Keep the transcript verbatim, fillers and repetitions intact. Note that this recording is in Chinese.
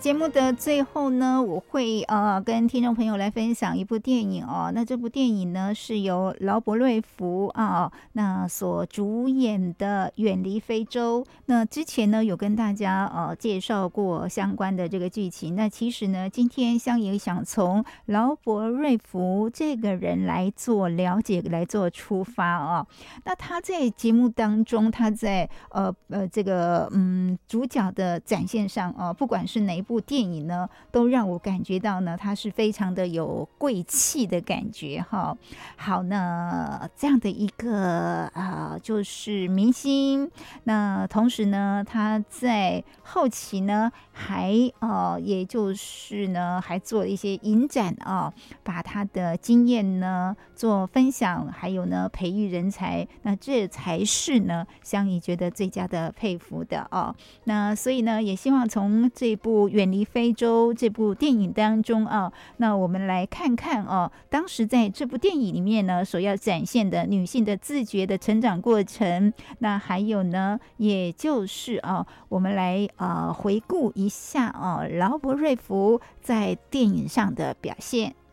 节目的最后呢，我会呃跟听众朋友来分享一部电影哦。那这部电影呢是由劳勃瑞福啊那所主演的《远离非洲》。那之前呢有跟大家呃介绍过相关的这个剧情。那其实呢，今天香也想从劳勃瑞福这个人来做了解，来做出发啊。那他在节目当中，他在呃呃这个嗯主角的展现上啊，不管是哪一部电影呢，都让我感觉到呢，他是非常的有贵气的感觉哈。好，那这样的一个啊、呃，就是明星，那同时呢，他在后期呢，还呃，也就是呢，还做了一些影展啊，把他的经验呢做分享，还有呢培育人才，那这才是呢香怡觉得最佳的佩服的哦。那所以呢，也希望从这部《远离非洲》这部电影当中啊，那我们来看看哦，当时在这部电影里面呢，所要展现的女性的自觉的成长过程。那还有呢，也就是啊，我们来啊回顾一下啊，劳勃瑞福在电影上的表现。